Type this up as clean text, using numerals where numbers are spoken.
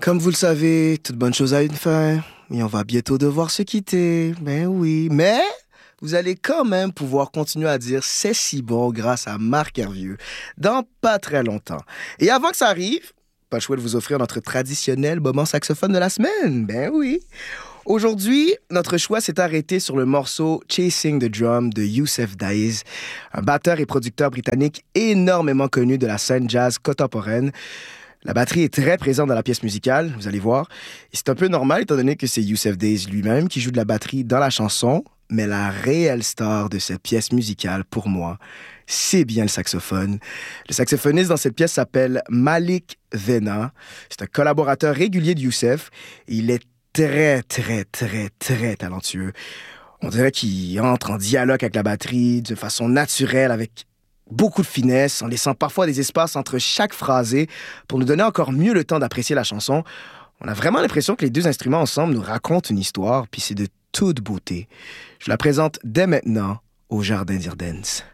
Comme vous le savez, toute bonne chose a une fin. Et on va bientôt devoir se quitter. Ben oui. Mais vous allez quand même pouvoir continuer à dire c'est si bon grâce à Marc Hervieux dans pas très longtemps. Et avant que ça arrive, pas le choix de vous offrir notre traditionnel moment saxophone de la semaine. Ben oui. Aujourd'hui, notre choix s'est arrêté sur le morceau Chasing the Drum de Youssef Daiz, un batteur et producteur britannique énormément connu de la scène jazz contemporaine. La batterie est très présente dans la pièce musicale, vous allez voir. Et c'est un peu normal étant donné que c'est Youssef Daiz lui-même qui joue de la batterie dans la chanson, mais la réelle star de cette pièce musicale, pour moi, c'est bien le saxophone. Le saxophoniste dans cette pièce s'appelle Malik Vena. C'est un collaborateur régulier de Youssef. Et il est très, très, très, très talentueux. On dirait qu'il entre en dialogue avec la batterie de façon naturelle, avec beaucoup de finesse, en laissant parfois des espaces entre chaque phrasé pour nous donner encore mieux le temps d'apprécier la chanson. On a vraiment l'impression que les deux instruments ensemble nous racontent une histoire, puis c'est de toute beauté. Je la présente dès maintenant au Jardin d'Irden's.